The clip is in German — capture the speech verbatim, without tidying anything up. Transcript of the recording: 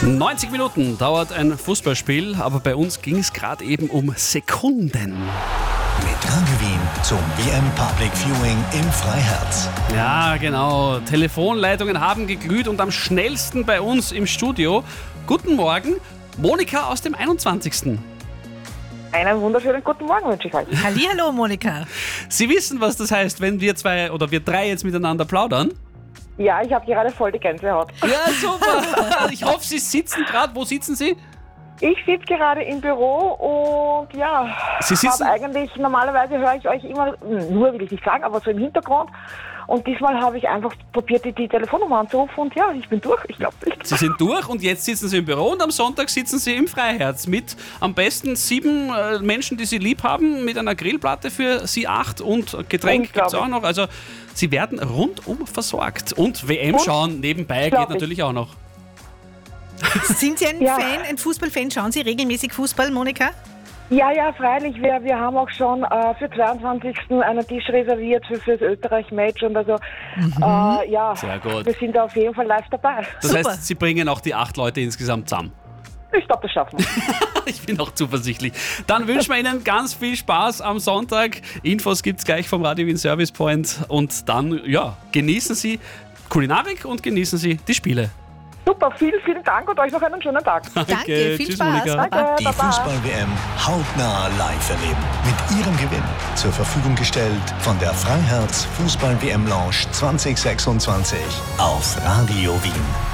neunzig Minuten dauert ein Fußballspiel, aber bei uns ging es gerade eben um Sekunden. Mit Radio Wien zum W M Public Viewing im Freiherz. Ja, genau. Telefonleitungen haben geglüht und am schnellsten bei uns im Studio. Guten Morgen, Monika aus dem einundzwanzigsten Einen wunderschönen guten Morgen wünsche ich euch. Hallihallo, Monika. Sie wissen, was das heißt, wenn wir zwei oder wir drei jetzt miteinander plaudern? Ja, ich habe gerade voll die Gänsehaut. Ja, super. Ich hoffe, Sie sitzen gerade. Wo sitzen Sie? Ich sitze gerade im Büro und ja, Sie sitzen- hab eigentlich, normalerweise höre ich euch immer, nur will ich nicht sagen, aber so im Hintergrund. Und diesmal habe ich einfach probiert, die, die Telefonnummer anzurufen und ja, ich bin durch, ich glaube nicht. Sie sind durch und jetzt sitzen Sie im Büro und am Sonntag sitzen Sie im Freiherz mit am besten sieben äh, Menschen, die Sie lieb haben, mit einer Grillplatte für Sie acht und Getränk gibt es auch noch. Also Sie werden rundum versorgt. Und W M Und? schauen nebenbei Glaub geht ich. natürlich auch noch. Sind Sie ein Ja. Fan, ein Fußballfan? Schauen Sie regelmäßig Fußball, Monika? Ja, ja, freilich, wir, wir haben auch schon äh, für zweiundzwanzigsten einen Tisch reserviert für, für das Österreich-Match und also, äh, ja, Sehr gut. wir sind da auf jeden Fall live dabei. Das Super. heißt, Sie bringen auch die acht Leute insgesamt zusammen. Ich glaube, das schaffen wir. Ich bin auch zuversichtlich. Dann wünschen wir Ihnen ganz viel Spaß am Sonntag. Infos gibt es gleich vom Radio Wien Service Point. Und dann, ja, genießen Sie Kulinarik und genießen Sie die Spiele. Super, vielen, vielen Dank und euch noch einen schönen Tag. Danke, viel Tschüss, Spaß. Monika. Baba. Danke, Die Baba. Fußball-W M hautnah live erleben. Mit ihrem Gewinn. Zur Verfügung gestellt von der Freiherz Fußball-W M Lounge zwanzig sechsundzwanzig auf Radio Wien.